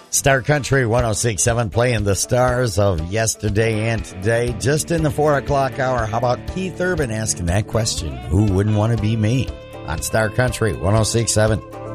Star Country 106.7 playing the stars of yesterday and today. Just in the 4 o'clock hour, how about Keith Urban asking that question? Who wouldn't want to be me? On Star Country 106.7.